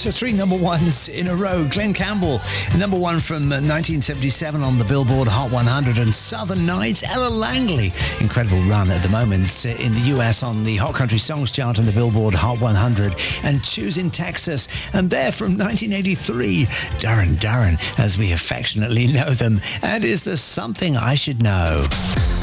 So 3 number ones in a row. Glenn Campbell, number one from 1977 on the Billboard Hot 100, and Southern Nights. Ella Langley, incredible run at the moment in the US on the Hot Country Songs chart on the Billboard Hot 100, and Choose in Texas. And they're from 1983, Duran Duran, as we affectionately know them. And Is There Something I Should Know?